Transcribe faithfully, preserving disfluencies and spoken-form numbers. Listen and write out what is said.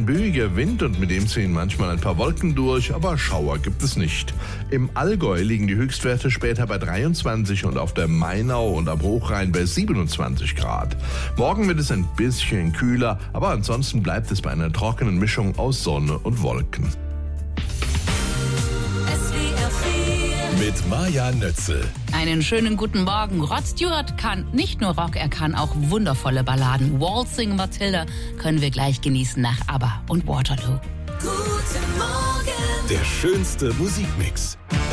ein böiger Wind und mit dem ziehen manchmal ein paar Wolken durch, aber Schauer gibt es nicht. Im Allgäu liegen die Höchstwerte später bei dreiundzwanzig und auf der Mainau und am Hochrhein bei siebenundzwanzig Grad. Morgen wird es ein bisschen kühler, aber ansonsten bleibt es bei einer trockenen Mischung aus Sonne und Wolken. Mit Maja Nötzel. Einen schönen guten Morgen. Rod Stewart kann nicht nur Rock, er kann auch wundervolle Balladen. Waltzing Matilda können wir gleich genießen nach ABBA und Waterloo. Guten Morgen. Der schönste Musikmix.